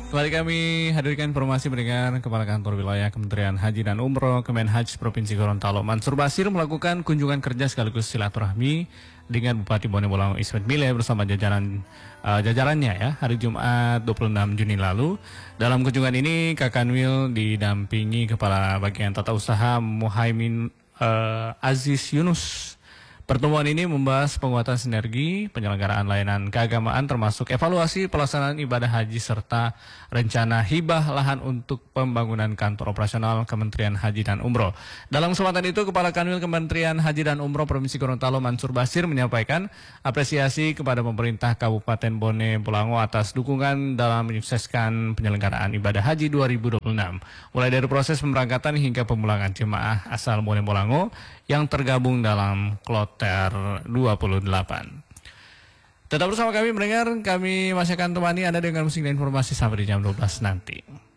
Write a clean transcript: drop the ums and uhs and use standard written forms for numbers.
Kembali kami hadirkan informasi mendengar Kepala Kantor Wilayah Kementerian Haji dan Umroh Kemenhaj Provinsi Gorontalo Mansur Basir melakukan kunjungan kerja sekaligus silaturahmi dengan Bupati Bone Bolango Ismet Mile bersama jajarannya ya hari Jumat 26 Juni lalu. Dalam kunjungan ini Kakanwil didampingi Kepala Bagian Tata Usaha Muhaimin Aziz Yunus. Pertemuan ini membahas penguatan sinergi penyelenggaraan layanan keagamaan termasuk evaluasi pelaksanaan ibadah haji serta rencana hibah lahan untuk pembangunan kantor operasional Kementerian Haji dan Umroh. Dalam kesempatan itu Kepala Kanwil Kementerian Haji dan Umroh Provinsi Gorontalo Mansur Basir menyampaikan apresiasi kepada pemerintah Kabupaten Bone Bolango atas dukungan dalam menyukseskan penyelenggaraan ibadah haji 2026. Mulai dari proses pemberangkatan hingga pemulangan jemaah asal Bone Bolango yang tergabung dalam Kloter 28. Tetap bersama kami mendengar, kami masih akan temani Anda dengan musik dan informasi sampai di jam 12 nanti.